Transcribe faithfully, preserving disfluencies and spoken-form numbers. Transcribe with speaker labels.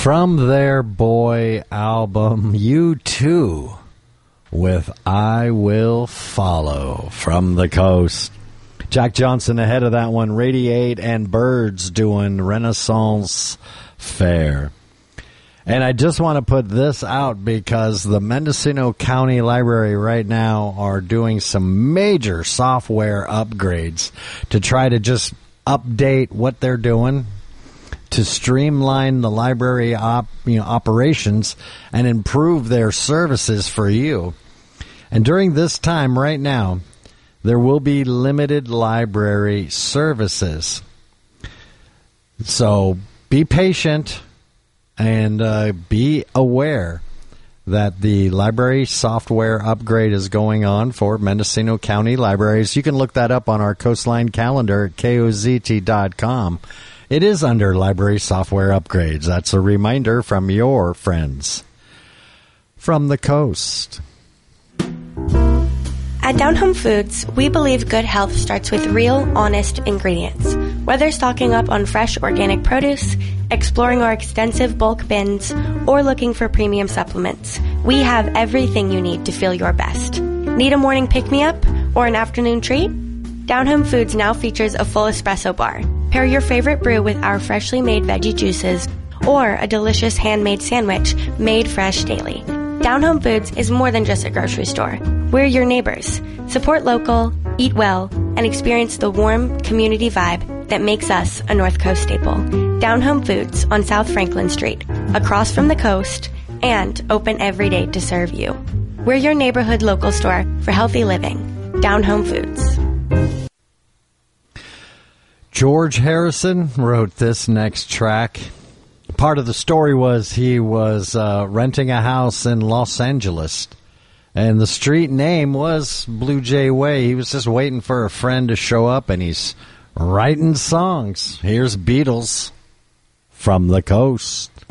Speaker 1: From their Boy album, U two, with I Will Follow, From the Coast. Jack Johnson ahead of that one, Radiate and Birds doing Renaissance Fair. And I just want to put this out because the Mendocino County Library right now are doing some major software upgrades to try to just update what they're doing to streamline the library op, you know, operations and improve their services for you. And during this time right now, there will be limited library services. So be patient and uh, be aware that the library software upgrade is going on for Mendocino County Libraries. You can look that up on our Coastline calendar at K O Z T dot com. It is under library software upgrades. That's a reminder from your friends from the coast.
Speaker 2: At Down Home Foods, we believe good health starts with real, honest ingredients. Whether stocking up on fresh organic produce, exploring our extensive bulk bins, or looking for premium supplements, we have everything you need to feel your best. Need a morning pick-me-up or an afternoon treat? Down Home Foods now features a full espresso bar. Pair your favorite brew with our freshly made veggie juices or a delicious handmade sandwich made fresh daily. Down Home Foods is more than just a grocery store. We're your neighbors. Support local, eat well, and experience the warm community vibe that makes us a North Coast staple. Down Home Foods on South Franklin Street, across from the coast, and open every day to serve you. We're your neighborhood local store for healthy living. Down Home Foods.
Speaker 1: George Harrison wrote this next track. Part of the story was he was uh, renting a house in Los Angeles, and the street name was Blue Jay Way. He was just waiting for a friend to show up, and he's writing songs. Here's Beatles, From the Coast.